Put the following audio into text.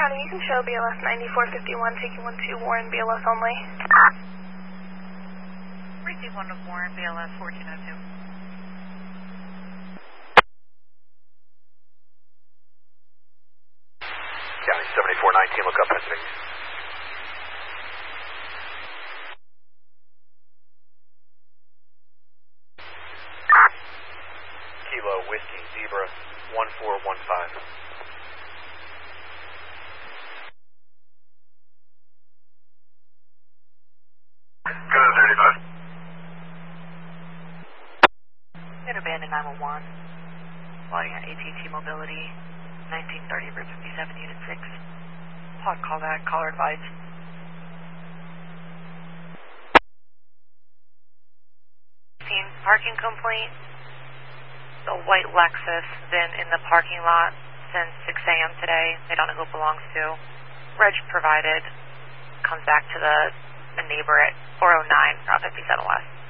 County, you can show BLS 9451, taking 12 Warren, BLS only. 321 of Warren, BLS 1402. County 7419, look up Pennsylvania. Kilo Whiskey Zebra 1415. Go to 35. Abandoned 911. Flying at AT&T Mobility, 1930 Bridge 57, Unit 6. Pod call back, caller advised. Parking complaint. The white Lexus been in the parking lot since 6 a.m. today. They don't know who it belongs to. Reg provided. Comes back to the neighbor at 409 Route 57 West.